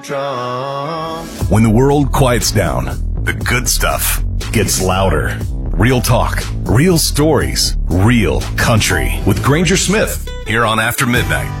When the world quiets down, the good stuff gets louder. Real talk, real stories, real country. With Granger Smith, here on After Midnight.